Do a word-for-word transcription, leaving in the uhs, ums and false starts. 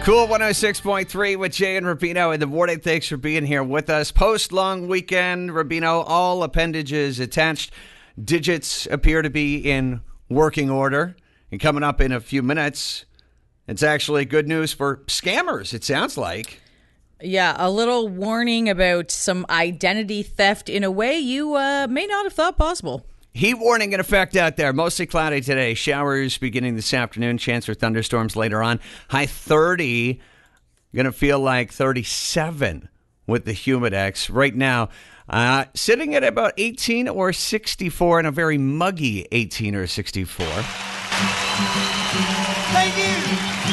Cool one oh six point three with Jay and Rubino in the morning. Thanks for being here with us. Post-long weekend, Rubino, all appendages attached. Digits appear to be in working order. And coming up in a few minutes, it's actually good news for scammers, it sounds like. Yeah, a little warning about some identity theft in a way you uh, may not have thought possible. Heat warning in effect out there. Mostly cloudy today. Showers beginning this afternoon. Chance for thunderstorms later on. High thirty. Going to feel like thirty-seven with the Humidex. Right now, uh, sitting at about eighteen or sixty-four and a very muggy eighteen or sixty-four. Thank you.